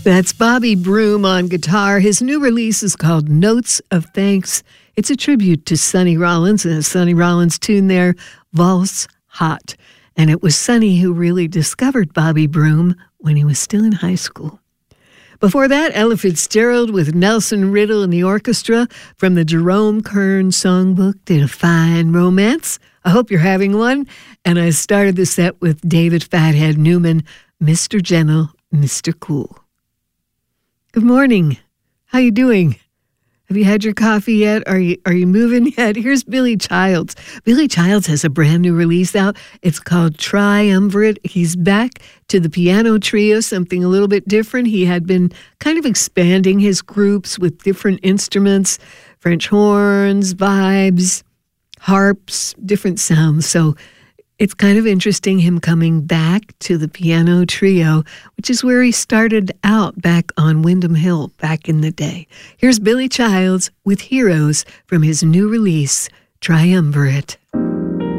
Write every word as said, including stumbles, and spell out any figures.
That's Bobby Broom on guitar. His new release is called Notes of Thanks. It's a tribute to Sonny Rollins, and a Sonny Rollins tune there, Valse Hot. And it was Sonny who really discovered Bobby Broom when he was still in high school. Before that, Ella Fitzgerald with Nelson Riddle and the orchestra from the Jerome Kern songbook did a fine romance. I hope you're having one. And I started the set with David Fathead Newman, Mister Gentle, Mister Cool. Good morning. How you doing? Have you had your coffee yet? Are you are you moving yet? Here's Billy Childs. Billy Childs has a brand new release out. It's called Triumvirate. He's back to the piano trio, something a little bit different. He had been kind of expanding his groups with different instruments, French horns, vibes, harps, different sounds. So it's kind of interesting him coming back to the piano trio, which is where he started out back on Windham Hill back in the day. Here's Billy Childs with Heroes from his new release, Triumvirate.